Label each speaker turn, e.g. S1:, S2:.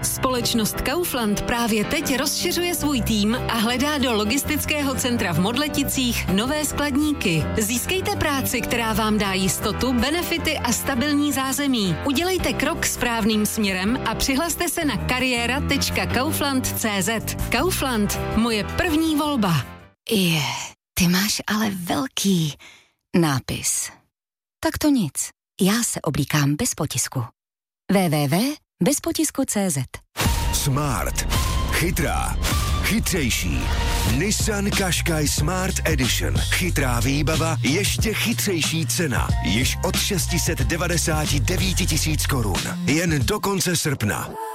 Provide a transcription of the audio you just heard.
S1: Společnost Kaufland právě teď rozšiřuje svůj tým a hledá do logistického centra v Modleticích nové skladníky. Získejte práci, která vám dá jistotu, benefity a stabilní zázemí. Udělejte krok správným směrem a přihlaste se na kariéra.kaufland.cz. Kaufland, moje první volba.
S2: Ty máš ale velký nápis. Tak to nic. Já se oblíkám bez potisku. www.bezpotisku.cz.
S3: Smart. Chytrá. Chytřejší. Nissan Qashqai Smart Edition. Chytrá výbava, ještě chytřejší cena. Již od 699 000 korun. Jen do konce srpna.